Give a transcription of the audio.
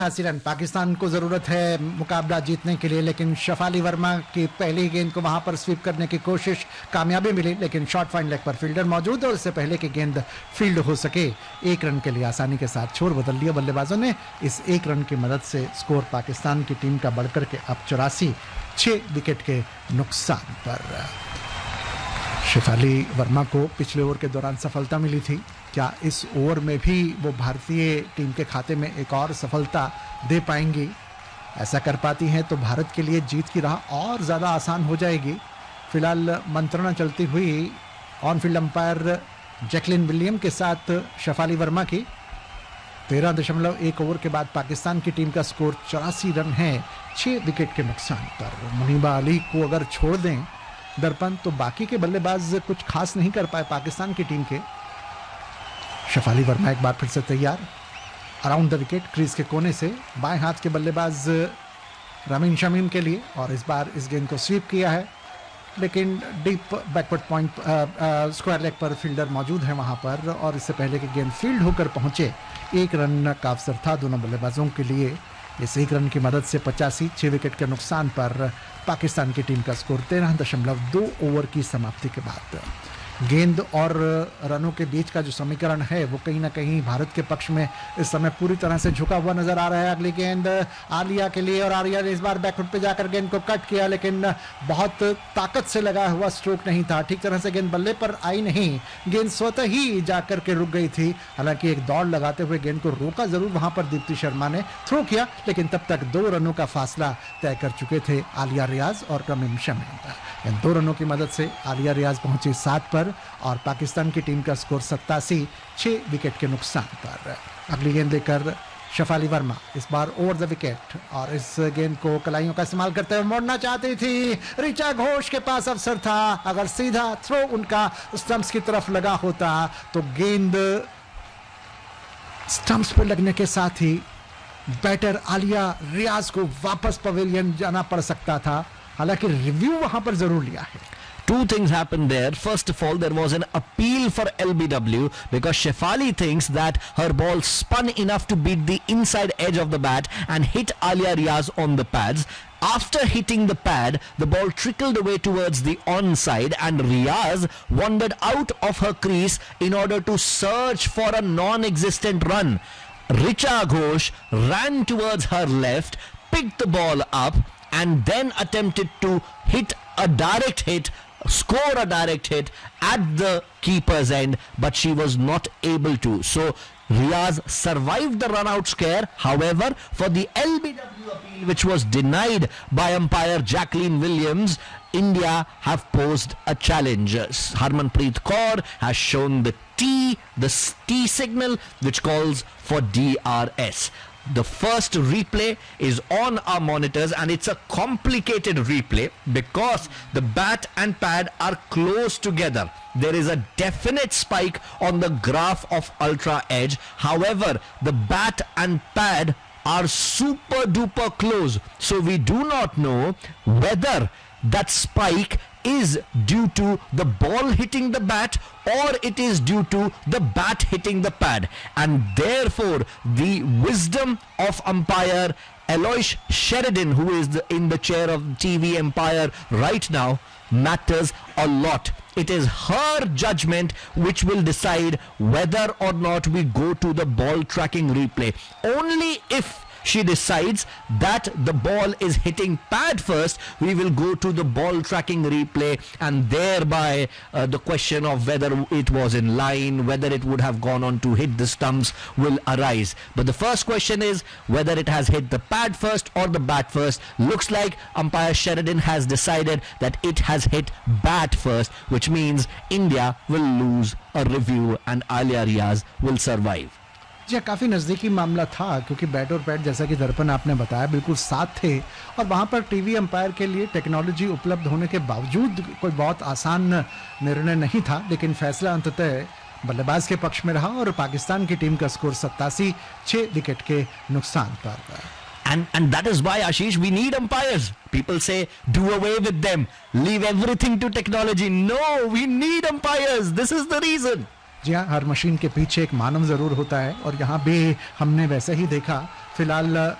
80 run Pakistan को जरूरत है मुकाबला जीतने के लिए, लेकिन शफाली वर्मा की पहली गेंद को वहां पर स्वीप करने की कोशिश, कामयाबी मिली, लेकिन शॉर्ट फाइन लेग पर फील्डर मौजूद और इससे पहले कि गेंद फील्ड हो सके, एक रन के लिए आसानी के साथ छोर बदल लिया बल्लेबाजों ने। इस एक रन की मदद से स्कोर पाकिस्तान की टीम का बढ़कर के अब 84, 6 विकेट के नुकसान पर। शफाली वर्मा को पिछले ओवर के दौरान सफलता मिली थी, क्या इस ओवर में भी वो भारतीय टीम के खाते में एक और सफलता दे पाएंगी? ऐसा कर पाती हैं तो भारत के लिए जीत की राह और ज़्यादा आसान हो जाएगी। फिलहाल मंत्रणा चलती हुई on field umpire Jacqueline William के साथ शफाली वर्मा की। 13.1 ओवर के बाद पाकिस्तान की टीम का स्कोर 84 रन है, 6 विकेट के नुकसान पर। मुनीबा अली को अगर छोड़ दें दर्पण तो बाकी के बल्लेबाज कुछ खास नहीं कर पाए पाकिस्तान की टीम के। शफाली वर्मा एक बार फिर से तैयार, अराउंड द विकेट क्रीज के कोने से बाएं हाथ के बल्लेबाज रमीन शमीम के लिए, और इस बार इस गेंद को स्वीप किया है, लेकिन deep backward point square leg पर फील्डर मौजूद है वहां पर, और इससे पहले कि गेंद फील्ड होकर पहुंचे, एक रन का अवसर था दोनों बल्लेबाजों के लिए। इस एक रन की मदद से 85, 6 विकेट के नुकसान पर पाकिस्तान की टीम का स्कोर 13.2 ओवर की समाप्ति के बाद। गेंद और रनों के बीच का जो समीकरण है वो कहीं ना कहीं भारत के पक्ष में इस समय पूरी तरह से झुका हुआ नजर आ रहा है। अगली गेंद आलिया के लिए, और आलिया ने इस बार बैकफुट पे जाकर गेंद को कट किया, लेकिन बहुत ताकत से लगा हुआ स्ट्रोक नहीं था, ठीक तरह से गेंद बल्ले पर आई नहीं, गेंद स्वतः ही जाकर के रुक गई थी। हालांकि एक दौड़ लगाते हुए गेंद को रोका जरूर वहां पर दीप्ति शर्मा ने, थ्रो किया, लेकिन तब तक 2 रनों का फासला तय कर चुके थे आलिया रियाज और रमीम शमीम। इन 2 रनों की मदद से आलिया रियाज पहुंची 7 पर और पाकिस्तान की टीम का स्कोर 87, 6 विकेट के नुकसान पर। अगली गेंद लेकर शफाली वर्मा, इस बार ओवर द विकेट, और इस गेंद को कलाइयों का इस्तेमाल करते हुए मोड़ना चाहती थी। ऋचा घोष के पास अवसर था, अगर सीधा थ्रो उनका स्टंप्स की तरफ लगा होता तो गेंद स्टंप्स पर लगने के साथ ही बैटर आलिया रियाज को वापस पवेलियन जाना पड़ सकता था। हालांकि रिव्यू वहां पर जरूर लिया है। Two things happened there. First of all, there was an appeal for LBW because Shefali thinks that her ball spun enough to beat the inside edge of the bat and hit Alia Riaz on the pads. After hitting the pad, the ball trickled away towards the onside and Riaz wandered out of her crease in order to search for a non-existent run. Richa Ghosh ran towards her left, picked the ball up and then attempted to hit a direct hit, score a direct hit at the keeper's end, but she was not able to. So Riaz survived the run out scare. However, for the LBW appeal, which was denied by umpire Jacqueline Williams, India have posed a challenge. Harmanpreet Kaur has shown the T signal, which calls for DRS. The first replay is on our monitors and it's a complicated replay because the bat and pad are close together. There is a definite spike on the graph of Ultra Edge. However, the bat and pad are super duper close. So we do not know whether that spike is due to the ball hitting the bat or it is due to the bat hitting the pad, and therefore the wisdom of umpire Aloysius Sheridan, who is in the chair of TV Empire right now, matters a lot. It is her judgment which will decide whether or not we go to the ball tracking replay. Only if she decides that the ball is hitting pad first, we will go to the ball tracking replay, and thereby the question of whether it was in line, whether it would have gone on to hit the stumps will arise. But the first question is whether it has hit the pad first or the bat first. Looks like umpire Sheridan has decided that it has hit bat first, which means India will lose a review and Alia Riaz will survive. जी काफ़ी नज़दीकी मामला था, क्योंकि bat और pad जैसा कि दर्पण आपने बताया बिल्कुल साथ थे, और वहाँ पर टीवी अंपायर के लिए टेक्नोलॉजी उपलब्ध होने के बावजूद कोई बहुत आसान निर्णय नहीं था, लेकिन फैसला अंततः बल्लेबाज के पक्ष में रहा और पाकिस्तान की टीम का स्कोर 87, 6 विकेट के नुकसान पर। And that is why, Ashish, we need umpires. People say do away with them, leave everything to technology. No, we need umpires. This is the reason. जी हाँ, हर मशीन के पीछे एक मानव ज़रूर होता है, और यहाँ भी हमने वैसे ही देखा फिलहाल